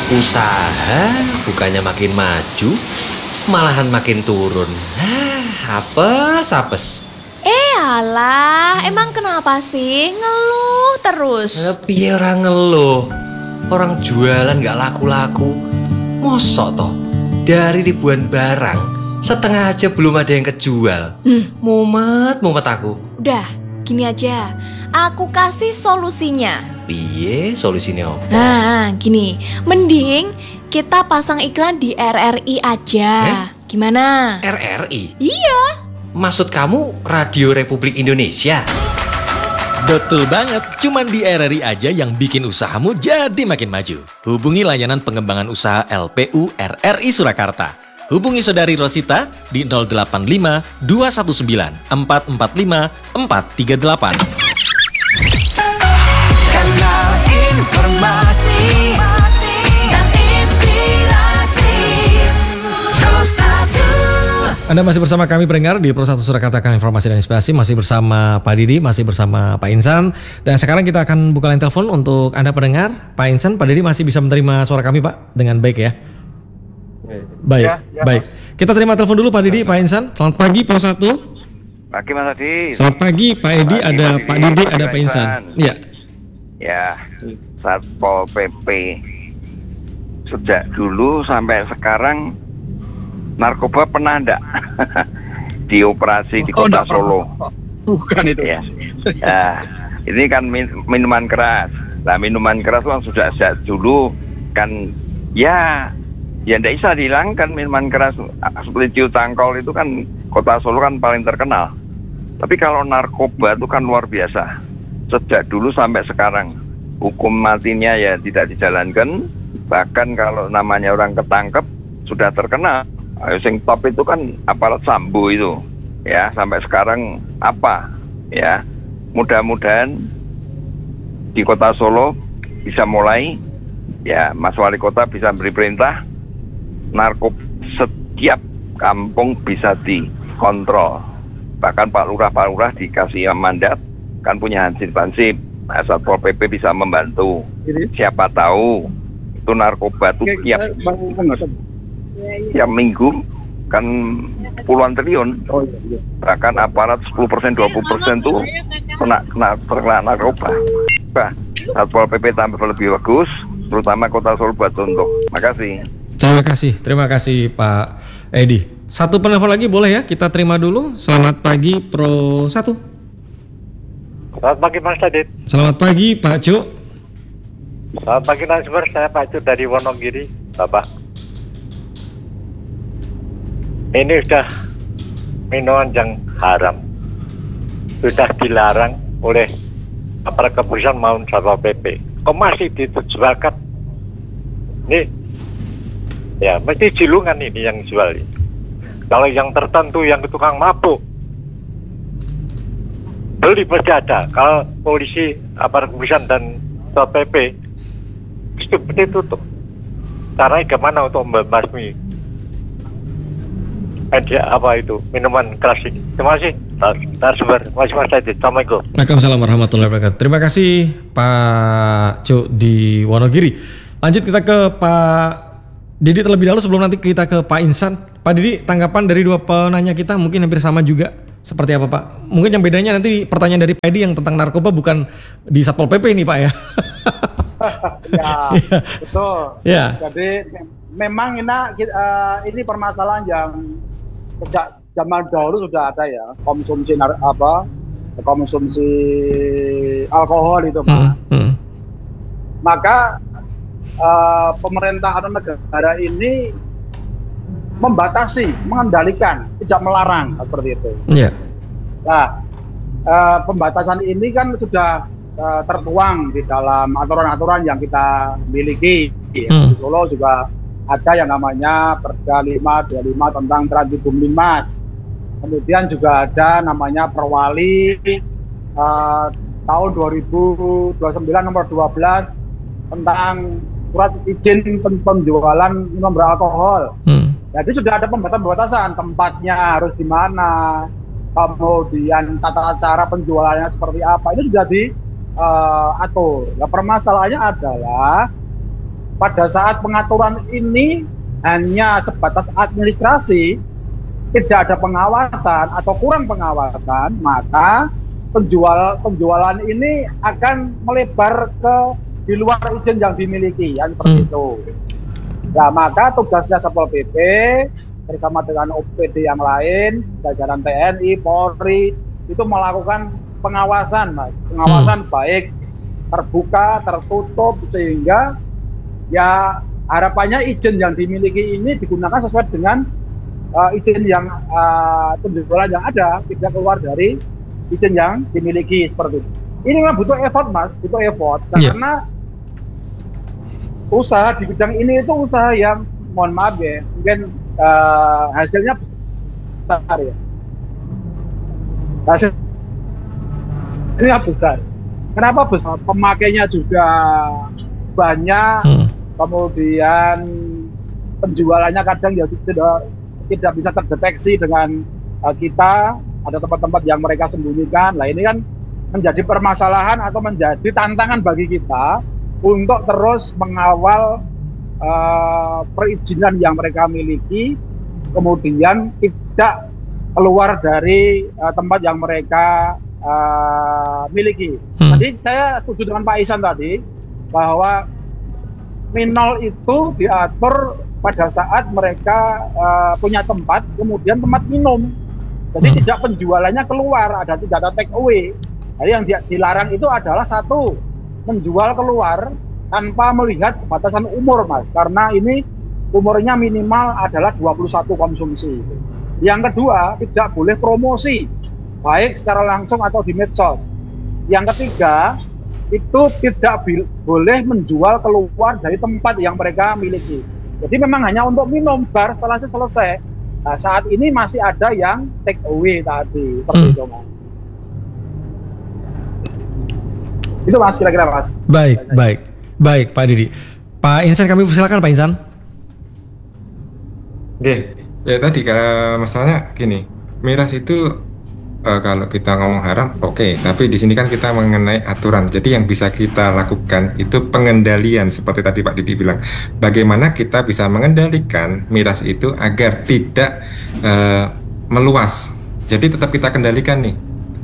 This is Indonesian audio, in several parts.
Usaha bukannya makin maju, malahan makin turun. Apes. Alah, emang kenapa sih ngeluh terus? Piye orang ngeluh? Orang jualan gak laku-laku. Mosok toh, dari ribuan barang, setengah aja belum ada yang kejual. Mumet aku. Udah, gini aja. Aku kasih solusinya. Piye solusinya? Nah, gini. Mending kita pasang iklan di RRI aja. Gimana? RRI? Iya. Maksud kamu Radio Republik Indonesia? Betul banget, cuman di RRI aja yang bikin usahamu jadi makin maju. Hubungi layanan pengembangan usaha LPU RRI Surakarta. Hubungi Saudari Rosita di 085 219 445 438. Kanal informasi dan inspirasi Pro 1. Anda masih bersama kami pendengar di Pro 1 Surakarta Kanal Informasi dan Inspirasi. Masih bersama Pak Didi, masih bersama Pak Insan. Dan sekarang kita akan buka line telepon untuk Anda pendengar. Pak Insan, Pak Didi masih bisa menerima suara kami Pak dengan baik ya? Baik, baik. Kita terima telepon dulu Pak Didi, Pak Insan. Selamat pagi Pro 1. Pagi Mas Adi. Selamat pagi Pak Edi, ada Pak Didi, ada Pak Insan. Iya. Ya, Satpol PP sejak dulu sampai sekarang narkoba pernah enggak dioperasi di kota Solo? Bukan itu. Ya. Ya, ini kan minuman keras. Nah, minuman keras kan sudah sejak dulu kan ya enggak bisa dihilangkan minuman keras seperti ciu tangkol itu kan kota Solo kan paling terkenal. Tapi kalau narkoba itu kan luar biasa. Sejak dulu sampai sekarang hukum matinya ya tidak dijalankan. Bahkan kalau namanya orang ketangkep sudah terkenal. Yang top itu kan aparat Sambo itu. Ya, sampai sekarang apa? Ya. Mudah-mudahan di Kota Solo bisa mulai ya Mas Wali Kota bisa beri perintah narkoba setiap kampung bisa dikontrol. Bahkan Pak Lurah dikasih mandat kan punya hansip-hansip. Nah, Satpol PP bisa membantu. Siapa tahu itu narkoba itu tiap minggu kan puluhan triliun. Bahkan aparat 10% 20% tuh kena narkoba. Nah, Satpol PP tampil lebih bagus, terutama Kota Solo buat contoh. Makasih. Terima kasih Pak Edi. Satu penelpon lagi boleh ya? Kita terima dulu. Selamat pagi Pro 1. Selamat pagi Mas Adit. Selamat pagi Pak Cuk. Selamat pagi Nasber, saya Pak Cuk dari Wonogiri, Bapak. Ini sudah minuman yang haram. Sudah dilarang oleh aparat kepolisian maupun Satpol PP. Kok masih ditujukan? Ini ya mesti Cilungan ini yang jual ini. Kalau yang tertentu yang tukang mabuk beli pasti ada. Kalau polisi, aparat kepolisian dan Satpol PP itu tutup. Caranya gimana untuk membasmi apa itu minuman keras ini? Terima kasih. Terima kasih Mas Adit. Assalamualaikum. Waalaikumsalam warahmatullahi wabarakatuh. Terima kasih Pak Cuk di Wonogiri. Lanjut kita ke Pak Didi terlebih dahulu sebelum nanti kita ke Pak Insan. Pak Didi, tanggapan dari dua penanya kita mungkin hampir sama juga. Seperti apa Pak? Mungkin yang bedanya nanti pertanyaan dari Pak Edi yang tentang narkoba bukan di Satpol PP ini Pak ya. Ya, betul. Ya. Jadi memang ini permasalahan yang sejak zaman dahulu sudah ada ya, konsumsi alkohol itu Pak. Maka pemerintah atau negara ini membatasi, mengendalikan, tidak melarang seperti itu. Iya. Nah, pembatasan ini kan sudah tertuang di dalam aturan-aturan yang kita miliki. Di Solo juga ada yang namanya Perda 525 tentang Transitum Limas. Kemudian juga ada namanya Perwali tahun 2029 nomor 12 tentang surat izin penjualan minuman beralkohol. Jadi sudah ada pembatasan tempatnya harus di mana, kemudian tata cara penjualannya seperti apa. Ini sudah diatur. Nah, permasalahannya adalah pada saat pengaturan ini hanya sebatas administrasi, tidak ada pengawasan atau kurang pengawasan, maka penjualan ini akan melebar ke di luar izin yang dimiliki, yang seperti itu. Nah, maka tugasnya Satpol PP bersama dengan OPD yang lain, jajaran TNI, Polri, itu melakukan pengawasan, Mas. Pengawasan baik terbuka, tertutup, sehingga ya harapannya izin yang dimiliki ini digunakan sesuai dengan izin yang penjualan yang ada, tidak keluar dari izin yang dimiliki seperti itu. Ini memang butuh effort, Mas, butuh effort. Karena usaha di bidang ini itu usaha yang, mohon maaf ya, mungkin hasilnya besar ya. Hasilnya besar. Kenapa besar? Pemakainya juga banyak, kemudian penjualannya kadang ya tidak bisa terdeteksi dengan kita. Ada tempat-tempat yang mereka sembunyikan. Nah, ini kan menjadi permasalahan atau menjadi tantangan bagi kita untuk terus mengawal perizinan yang mereka miliki, kemudian tidak keluar dari tempat yang mereka miliki. Jadi saya setuju dengan Pak Ihsan tadi bahwa minol itu diatur pada saat mereka punya tempat, kemudian tempat minum. Jadi tidak penjualannya keluar, tidak ada take away. Jadi yang dilarang itu adalah satu, menjual keluar tanpa melihat batasan umur, Mas. Karena ini umurnya minimal adalah 21 konsumsi. Yang kedua, tidak boleh promosi, baik secara langsung atau di medsos. Yang ketiga, itu tidak boleh menjual keluar dari tempat yang mereka miliki. Jadi memang hanya untuk minum, bar setelah itu selesai. Nah, saat ini masih ada yang take away tadi, seperti itu, Mas. Itu, Mas, kira-kira, Mas. Baik, Pak Didi. Pak Ihsan, kami silakan, Pak Ihsan. Oke, ya tadi masalahnya gini, miras itu kalau kita ngomong haram, oke, tapi di sini kan kita mengenai aturan. Jadi yang bisa kita lakukan itu pengendalian, seperti tadi Pak Didi bilang. Bagaimana kita bisa mengendalikan miras itu agar tidak meluas. Jadi tetap kita kendalikan nih.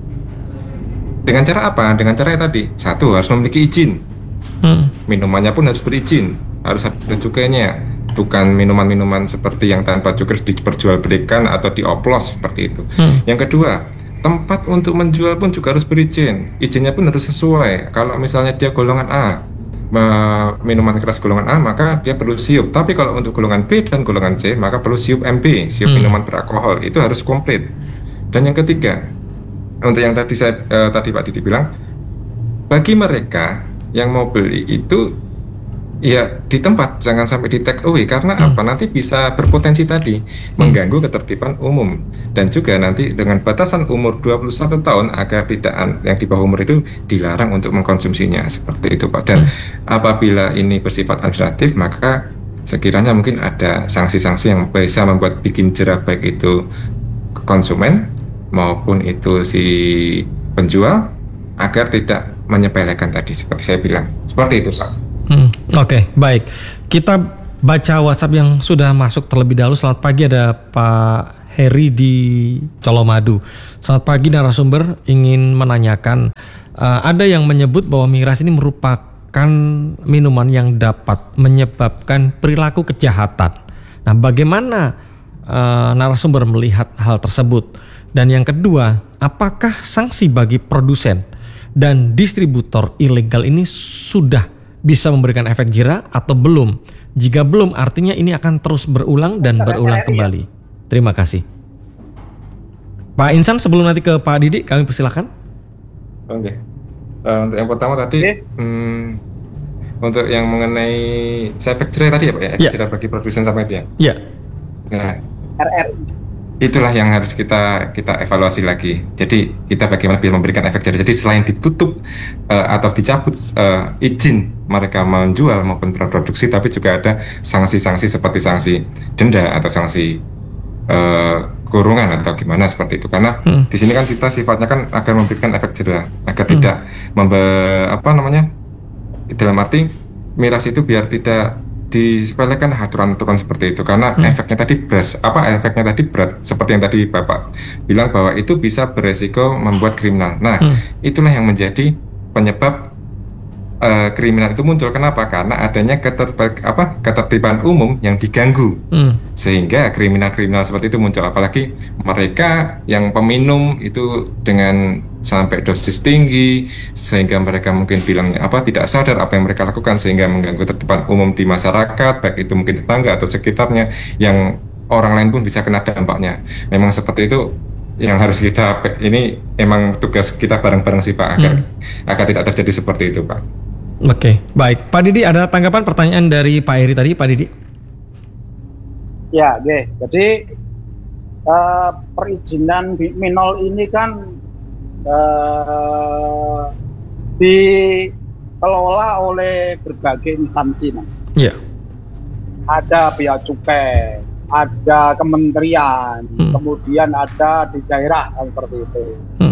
Dengan cara apa? Dengan cara tadi, satu, harus memiliki izin. Minumannya pun harus berizin, harus ada cukainya. Bukan minuman-minuman seperti yang tanpa cukai diperjualbelikan atau dioplos seperti itu. Yang kedua, tempat untuk menjual pun juga harus berizin. Izinnya pun harus sesuai. Kalau misalnya dia golongan A, minuman keras golongan A, maka dia perlu siup. Tapi kalau untuk golongan B dan golongan C, maka perlu siup MB, siup minuman beralkohol. Itu harus komplit. Dan yang ketiga, untuk yang tadi tadi Pak Didi bilang, bagi mereka yang mau beli itu ya di tempat, jangan sampai di take away. Karena apa? Nanti bisa berpotensi tadi mengganggu ketertiban umum. Dan juga nanti dengan batasan umur 21 tahun agar tidak yang di bawah umur itu dilarang untuk mengkonsumsinya, seperti itu, Pak. Dan apabila ini bersifat administratif, maka sekiranya mungkin ada sanksi-sanksi yang bisa membuat bikin jerah, baik itu konsumen maupun itu si penjual, agar tidak menyepelekan tadi, seperti saya bilang. Seperti itu, Pak. Oke, baik. Kita baca WhatsApp yang sudah masuk terlebih dahulu. Selamat pagi, ada Pak Heri di Colomadu. Selamat pagi, narasumber. Ingin menanyakan, ada yang menyebut bahwa miras ini merupakan minuman yang dapat menyebabkan perilaku kejahatan. Nah, bagaimana narasumber melihat hal tersebut? Dan yang kedua, apakah sanksi bagi produsen dan distributor ilegal ini sudah bisa memberikan efek jera atau belum? Jika belum, artinya ini akan terus berulang dan berulang kembali. Terima kasih. Pak Ihsan, sebelum nanti ke Pak Didi, kami persilakan. Oke. Untuk yang pertama tadi, untuk yang mengenai efek jera tadi ya, Pak, ya? Efek jera bagi produsen sama itu ya? Iya. Nah, RRI. itulah yang harus kita evaluasi lagi. Jadi kita bagaimana bisa memberikan efek jera. Jadi selain ditutup atau dicabut izin mereka menjual maupun produksi, tapi juga ada sanksi-sanksi seperti sanksi denda atau sanksi kurungan atau gimana seperti itu. Karena di sini kan kita sifatnya kan agar memberikan efek jera, agar tidak dalam arti miras itu biar tidak disepelekan aturan-aturan seperti itu karena efeknya tadi berat seperti yang tadi Bapak bilang bahwa itu bisa beresiko membuat kriminal. Nah, itulah yang menjadi penyebab kriminal itu muncul. Kenapa? Karena adanya ketertiban umum yang diganggu, sehingga kriminal-kriminal seperti itu muncul. Apalagi mereka yang peminum itu dengan sampai dosis tinggi, sehingga mereka mungkin bilangnya tidak sadar apa yang mereka lakukan, sehingga mengganggu ketertiban umum di masyarakat, baik itu mungkin tetangga atau sekitarnya, yang orang lain pun bisa kena dampaknya. Memang seperti itu yang harus kita, ini emang tugas kita bareng-bareng sih Pak, agar tidak terjadi seperti itu Pak. Oke, baik. Pak Didi, ada tanggapan pertanyaan dari Pak Heri tadi, Pak Didi? Ya, jadi perizinan minol ini kan dikelola oleh berbagai instansi, Mas. Iya. Ada bea cukai, ada kementerian, kemudian ada di daerah, seperti itu.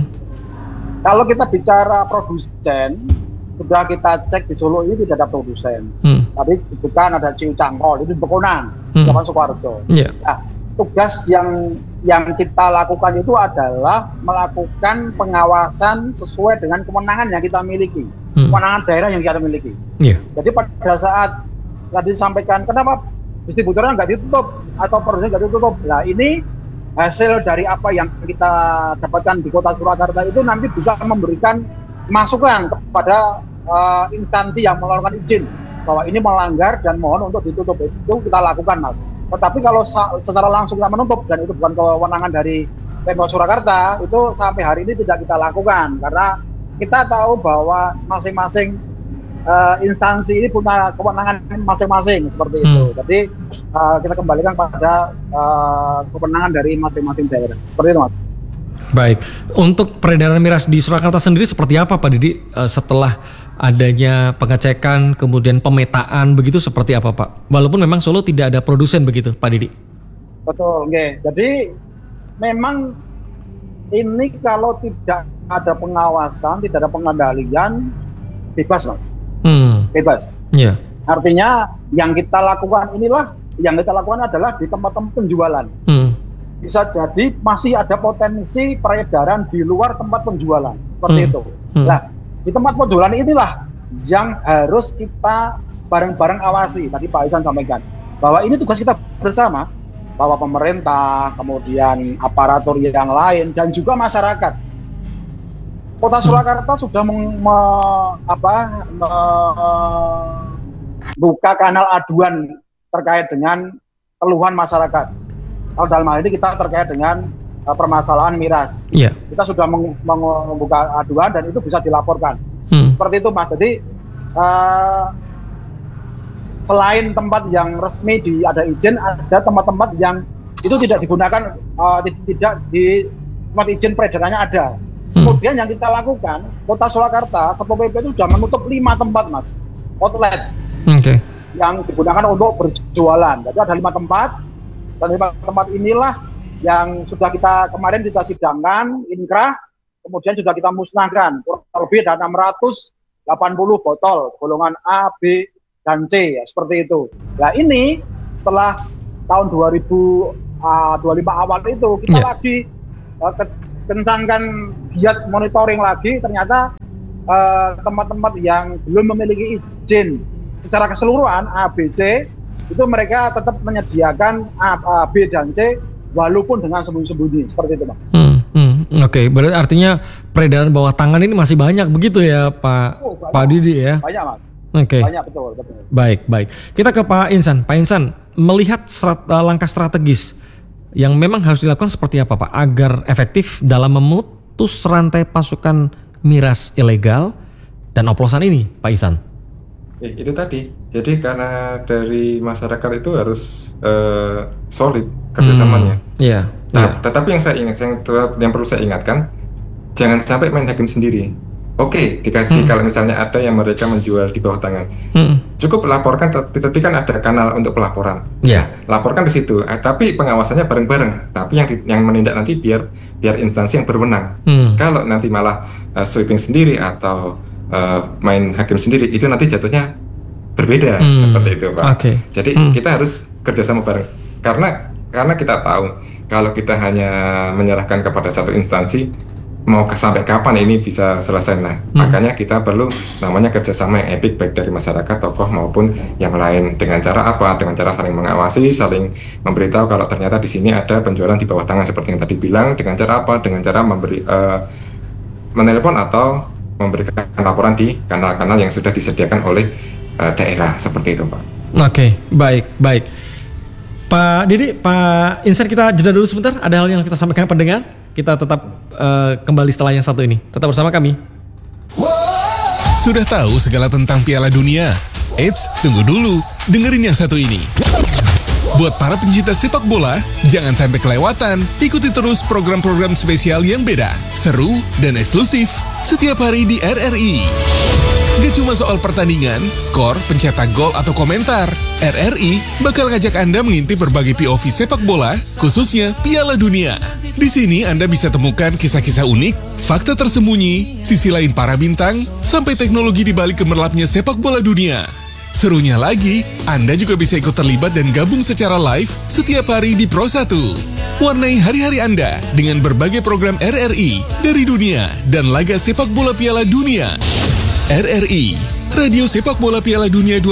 Kalau kita bicara produsen, sudah kita cek di Solo ini tidak ada produsen. Tadi disebutkan ada Ciu Cangkol, itu Bekonan, Jaman Sukoharjo. Yeah. Nah, tugas yang kita lakukan itu adalah melakukan pengawasan sesuai dengan kewenangan yang kita miliki, kewenangan daerah yang kita miliki. Yeah. Jadi pada saat tadi disampaikan, kenapa distributornya nggak ditutup atau produsen nggak ditutup? Nah, ini hasil dari apa yang kita dapatkan di Kota Surakarta itu nanti bisa memberikan masukan kepada instansi yang mengeluarkan izin bahwa ini melanggar dan mohon untuk ditutup. Itu kita lakukan, Mas. Tetapi kalau secara langsung kita menutup dan itu bukan kewenangan dari Pemkot Surakarta, itu sampai hari ini tidak kita lakukan karena kita tahu bahwa masing-masing instansi ini punya kewenangan masing-masing seperti itu. Jadi kita kembalikan pada kewenangan dari masing-masing daerah. Seperti itu, Mas. Baik, untuk peredaran miras di Surakarta sendiri seperti apa Pak Didi setelah adanya pengecekan kemudian pemetaan begitu seperti apa Pak? Walaupun memang Solo tidak ada produsen begitu Pak Didi. Betul, okay. Jadi memang ini kalau tidak ada pengawasan, tidak ada pengendalian, bebas Mas, bebas. Yeah. Artinya yang kita lakukan adalah di tempat-tempat penjualan. Bisa jadi masih ada potensi peredaran di luar tempat penjualan seperti itu. Nah, di tempat penjualan inilah yang harus kita bareng-bareng awasi. Tadi Pak Ihsan sampaikan bahwa ini tugas kita bersama, bahwa pemerintah, kemudian aparatur yang lain dan juga masyarakat. Kota Surakarta sudah membuka kanal aduan terkait dengan keluhan masyarakat. Kalau dalam hal ini kita terkait dengan permasalahan miras, kita sudah membuka aduan dan itu bisa dilaporkan. Seperti itu Mas. Jadi selain tempat yang resmi ada izin, ada tempat-tempat yang itu tidak digunakan, tidak di tempat izin peredarannya ada. Kemudian yang kita lakukan, Kota Surakarta, Satpol PP itu sudah menutup 5 tempat Mas, outlet yang digunakan untuk berjualan. Jadi ada 5 tempat. Dan 5 tempat inilah yang sudah kemarin kita sidangkan, inkrah, kemudian sudah kita musnahkan. Kurang lebih ada 680 botol, golongan A, B, dan C, ya, seperti itu. Nah ini, setelah tahun 2025 awal itu, kita lagi kencangkan giat monitoring lagi, ternyata tempat-tempat yang belum memiliki izin secara keseluruhan, A, B, C, itu mereka tetap menyediakan A, B, dan C walaupun dengan sembunyi-sembunyi seperti itu Mas. Oke, berarti artinya peredaran bawah tangan ini masih banyak begitu ya Pak Didi ya? Banyak Mas. Oke. Banyak betul. Baik. Kita ke Pak Insan. Pak Insan, melihat langkah strategis yang memang harus dilakukan seperti apa Pak agar efektif dalam memutus rantai pasukan miras ilegal dan oplosan ini Pak Insan? Itu tadi, jadi karena dari masyarakat itu harus solid kerjasamanya. Tetapi yang perlu saya ingatkan, jangan sampai main hakim sendiri. Oke, dikasih kalau misalnya ada yang mereka menjual di bawah tangan, cukup laporkan, tapi kan ada kanal untuk pelaporan. Laporkan di situ, tapi pengawasannya bareng-bareng. Tapi yang menindak nanti biar instansi yang berwenang. Kalau nanti malah sweeping sendiri atau main hakim sendiri, itu nanti jatuhnya berbeda seperti itu Pak. Oke. Jadi kita harus kerjasama bareng karena kita tahu kalau kita hanya menyerahkan kepada satu instansi sampai kapan ini bisa selesai. Nah, makanya kita perlu namanya kerjasama yang epic baik dari masyarakat, tokoh maupun yang lain. Dengan cara apa? Dengan cara saling mengawasi, saling memberitahu kalau ternyata di sini ada penjualan di bawah tangan seperti yang tadi bilang. Dengan cara apa? Dengan cara menelpon atau memberikan laporan di kanal-kanal yang sudah disediakan oleh daerah seperti itu, Pak. Oke, baik. Pak Didi, Pak Insan, kita jeda dulu sebentar. Ada hal yang kita sampaikan pendengar. Kita tetap kembali setelah yang satu ini. Tetap bersama kami. Sudah tahu segala tentang Piala Dunia? Eits, tunggu dulu. Dengerin yang satu ini. Buat para pencinta sepak bola, jangan sampai kelewatan. Ikuti terus program-program spesial yang beda, seru, dan eksklusif setiap hari di RRI. Gak cuma soal pertandingan, skor, pencetak gol, atau komentar. RRI bakal ngajak Anda mengintip berbagai POV sepak bola, khususnya Piala Dunia. Di sini Anda bisa temukan kisah-kisah unik, fakta tersembunyi, sisi lain para bintang, sampai teknologi di balik gemerlapnya sepak bola dunia. Serunya lagi, Anda juga bisa ikut terlibat dan gabung secara live setiap hari di Pro 1. Warnai hari-hari Anda dengan berbagai program RRI dari dunia dan laga sepak bola Piala Dunia. RRI, Radio Sepak Bola Piala Dunia